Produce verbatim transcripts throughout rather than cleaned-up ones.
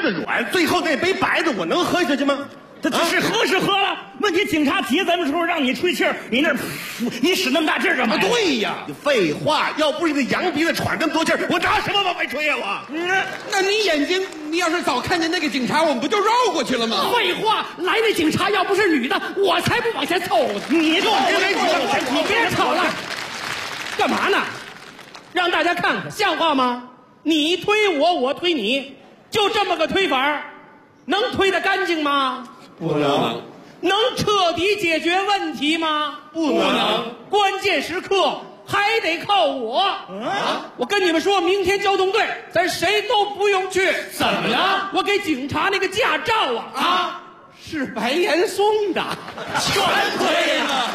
了软，最后那杯白的我能喝下去吗？ 这只是喝是喝了，问题警察劫咱们时候让你吹气儿，你那你使那么大劲儿干嘛？ 对呀，废话，要不是那羊鼻子喘那么多气儿，我拿什么往外吹呀？我， 嗯，那你眼睛，你要是早看见那个警察，我们不就绕过去了吗？ 废话，来那警察要不是女的，我才不往前凑呢。 你就别你别吵了，干嘛呢？让大家看看，像话吗？你推我，我推你，就这么个推法，能推得干净吗？ 不能。 能彻底解决问题吗？ 不能。 关键时刻还得靠我。啊！我跟你们说，明天交通队咱谁都不用去。 怎么了？ 我给警察那个驾照啊啊，是白岩松的， 全对了。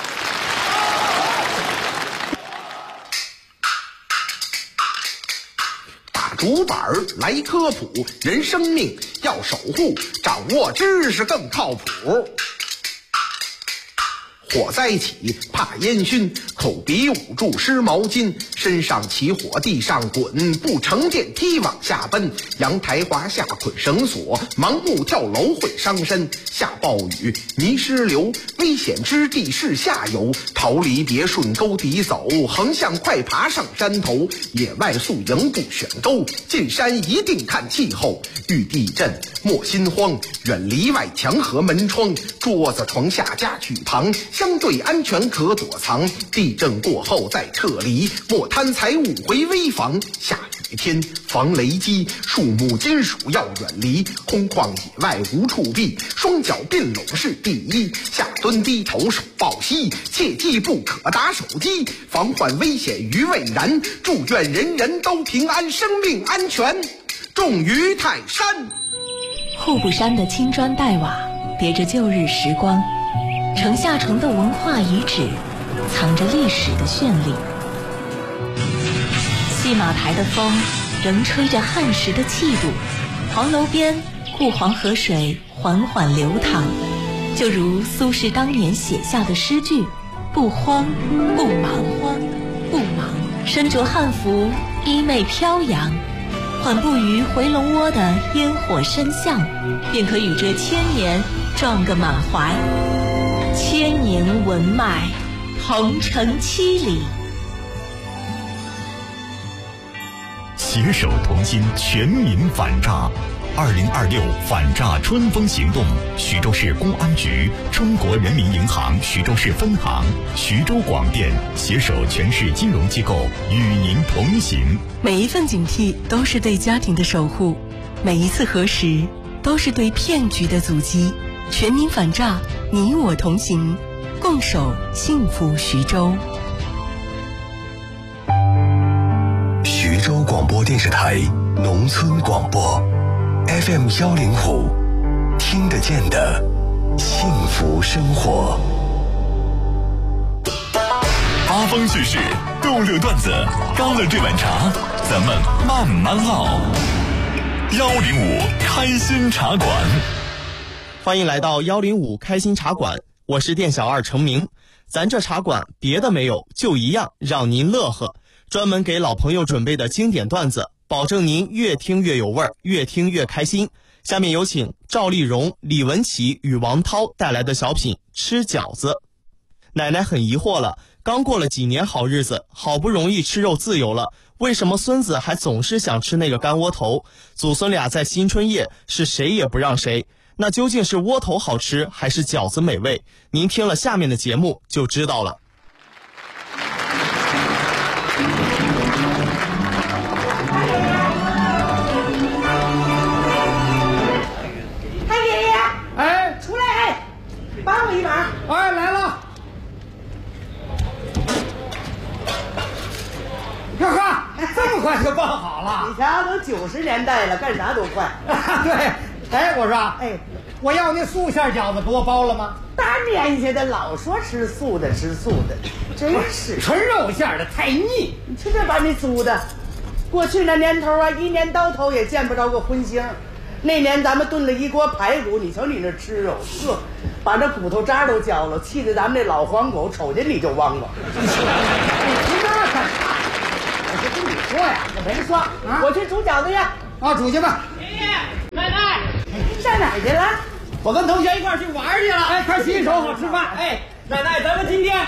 竹板来科普，人生命要守护，掌握知识更靠谱。火灾起怕烟熏，口鼻捂住湿毛巾，身上起火地上滚，不乘电梯往下奔，阳台滑下捆绳索，盲目跳楼会伤身。下暴雨泥石流，危险之地是下游，逃离别顺沟底走，横向快爬上山头。野外宿营不选沟，进山一定看气候。遇地震莫心慌，远离外墙和门窗，桌子床下家具旁，相对安全可躲藏。地震过后再撤离，莫贪财物回危房。下雨天防雷击，树木金属要远离，空旷野外无处避，双脚并拢是第一。下蹲低头手抱膝，切记不可打手机，防患危险于未然。祝愿人人都平安，生命安全重于泰山。 户部山的青砖黛瓦别着旧日时光，城下城的文化遗址藏着历史的绚丽。戏马台的风仍吹着汉时的气度，黄楼边故黄河水缓缓流淌，就如苏轼当年写下的诗句：不慌不忙，慌不忙，身着汉服，衣袂飘扬，缓步于回龙窝的烟火深巷，便可与这千年撞个满怀。千年文脉，同城七里。 携手同心，全民反诈。二零二六反诈春风行动，徐州市公安局、中国人民银行徐州市分行、徐州广电携手全市金融机构与您同行。 每一份警惕都是对家庭的守护，每一次核实都是对骗局的阻击。全民反诈，你我同行，共守幸福徐州。 徐州广播电视台农村广播 F M 幺零五，听得见的幸福生活。 八方叙事，逗乐段子，干了这碗茶，咱们慢慢唠。幺零五开心茶馆， 欢迎来到幺零五开心茶馆，我是店小二程明。咱这茶馆别的没有，就一样让您乐呵，专门给老朋友准备的经典段子，保证您越听越有味儿，越听越开心。下面有请赵丽蓉、李文琪与王涛带来的小品《吃饺子》。奶奶很疑惑了，刚过了几年好日子，好不容易吃肉自由了，为什么孙子还总是想吃那个干窝头？祖孙俩在新春夜是谁也不让谁，那究竟是窝头好吃还是饺子美味？您听了下面的节目就知道了。 太爷爷，哎，出来，帮我一把。 哎，来了。哟呵，这么快就帮好了？ 你瞧，都九十年代了，干啥都快。 对，哎，我说，哎，我要那素馅饺子多包了吗？ 大年下的老说吃素的吃素的，真是纯肉馅的太腻。 你瞧这把你租的，过去那年头啊，一年到头也见不着个荤腥。那年咱们炖了一锅排骨，你瞧你那吃肉，呵，把那骨头渣都焦了，气得咱们那老黄狗瞅见你就汪汪。 你听那干啥？我就跟你说呀，我没说，啊、 我去煮饺子去。 啊，煮去吧。 爷爷，奶哪儿去了？ 我跟同学一块儿去玩去了。哎，快洗洗手，好吃饭。哎，奶奶，咱们今天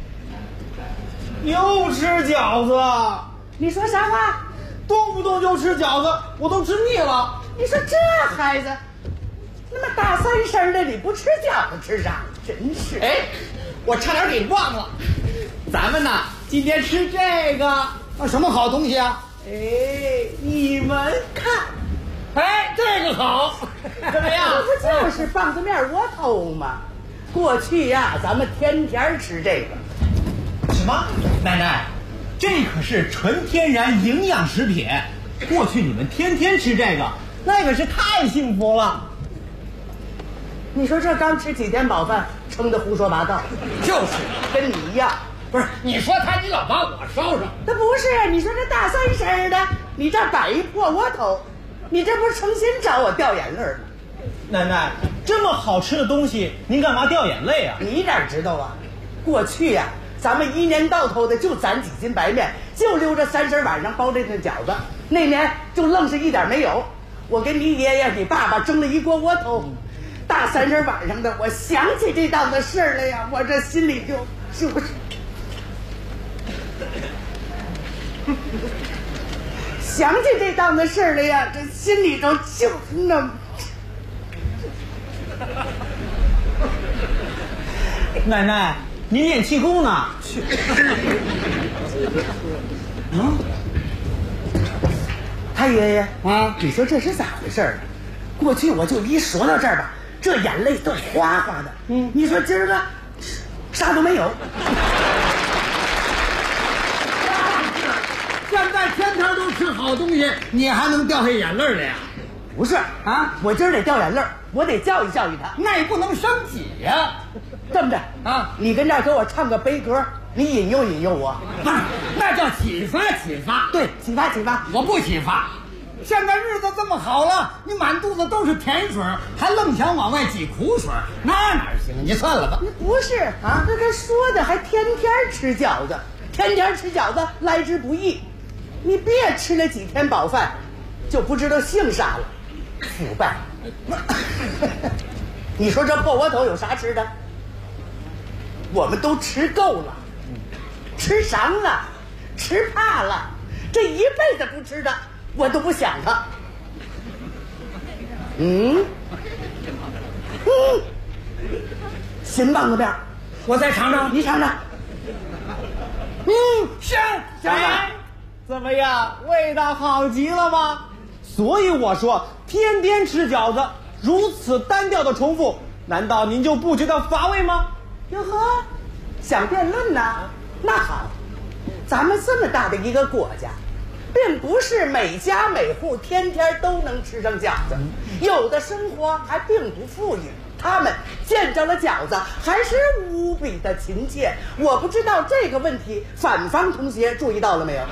又吃饺子。 你说啥话？ 动不动就吃饺子，我都吃腻了。 你说这孩子，那么大三声的，你不吃饺子吃啥？真是。 哎，我差点给忘了，咱们呢今天吃这个啊，什么好东西啊？ 哎，你们看， 哎，这个好，怎么样？ 这不就是棒子面窝头吗？过去呀、啊，咱们天天吃这个。 什么？奶奶，这可是纯天然营养食品。过去你们天天吃这个，那可是太幸福了。 你说这刚吃几天饱饭，撑得胡说八道， 就是跟你一样。 不是，你说他，你老把我捎上。 那不是，你说这大三声的，你这摆一破窝头，你这不是诚心找我掉眼泪吗？ 奶奶，这么好吃的东西，您干嘛掉眼泪啊？ 你哪知道啊？过去呀、啊，咱们一年到头的就攒几斤白面，就留着三十晚上包这顿饺子。那年就愣是一点没有。我给你爷爷、你爸爸蒸了一锅窝头，大三十晚上的，我想起这档子事儿来呀，我这心里就是不是？想起这档子事儿来呀，这心里头就那么。 奶奶，您练气功呢？去。 嗯，太爷爷啊， 你说这是咋回事儿？过去我就一说到这儿吧，这眼泪都哗哗的。嗯，你说今儿个啥都没有。 现在天天都吃好东西，你还能掉下眼泪来呀？ 不是啊，我今儿得掉眼泪，我得教育教育他。 那也不能生挤呀。 这么着啊， 你跟这儿给我唱个悲歌，你引诱引诱我。 不是，那叫启发启发。 对，启发启发。 我不启发。现在日子这么好了，你满肚子都是甜水，还愣想往外挤苦水，那哪行？你算了吧。 不是啊，这他说的还天天吃饺子，天天吃饺子来之不易。你别吃了几天饱饭，就不知道姓啥了，腐败。你说这破窝头有啥吃的？我们都吃够了，吃伤了，吃怕了，这一辈子不吃的，我都不想他。嗯嗯，新棒子面， 我再尝尝， 你尝尝。 嗯，香香吧？ 怎么样，味道好极了吧？所以我说，天天吃饺子，如此单调的重复，难道您就不觉得乏味吗？ 哟呵，想辩论呐？那好，咱们这么大的一个国家，并不是每家每户天天都能吃上饺子，有的生活还并不富裕，他们见着了饺子还是无比的亲切。我不知道这个问题，反方同学注意到了没有？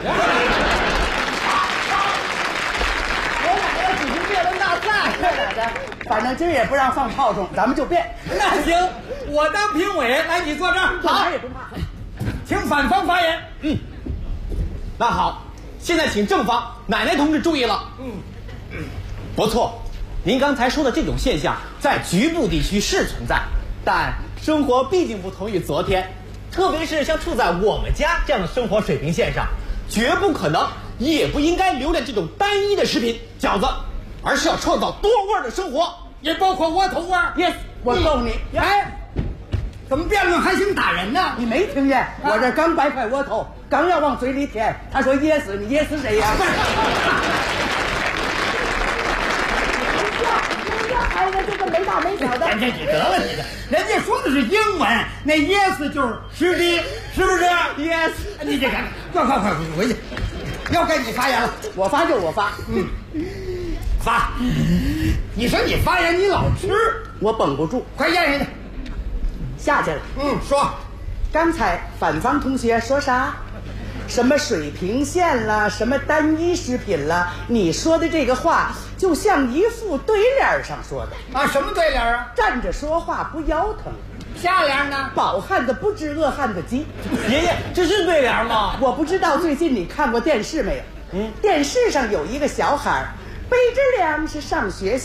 我俩要举行辩论大赛，反正今儿也不让放炮仗，咱们就辩。 那行，我当评委，来，你坐这儿。 好，也不怕。 请反方发言。 嗯，那好，现在请正方奶奶同志注意了。嗯，不错，您刚才说的这种现象在局部地区是存在，但生活毕竟不同于昨天，特别是像处在我们家这样的生活水平线上，绝不可能也不应该留恋这种单一的食品饺子，而是要创造多味的生活， 也包括窝头味。 Yes， 我够你。 哎，怎么辩论还行打人呢？ 你没听见？我这刚掰块窝头，刚要往嘴里填，他说噎死你，噎死谁呀？孩子这个没大没小的， 人家你得了你的，人家说的是英文，那 yes 就是实的，是不是 ？yes， 你这赶紧快快快回去，要该你发言了。 我发就我发， 嗯，发。你说你发言你老吃， 我绷不住， 快咽下去。 下去了。 嗯，说， 刚才反方同学说啥？什么水平线啦，什么单一食品啦？你说的这个话就像一副对联上说的啊。什么对联啊？ 站着说话不腰疼。 下联呢？ 饱汉子不知饿汉子饥。 爷爷，这是对联吗？ 我不知道最近你看过电视没有？嗯，电视上有一个小孩背着粮食上学校。